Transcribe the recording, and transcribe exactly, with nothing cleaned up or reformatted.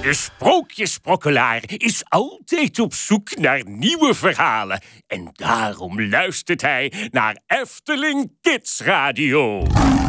De sprookjesprokkelaar is altijd op zoek naar nieuwe verhalen. En daarom luistert hij naar Efteling Kids Radio.